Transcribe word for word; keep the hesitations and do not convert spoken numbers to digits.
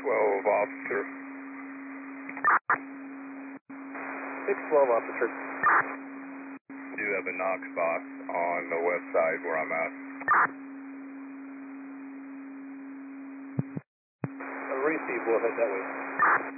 twelve, officer. six twelve, officer. Do have a Knox box on the west side where I'm at. A receive, we'll head that way.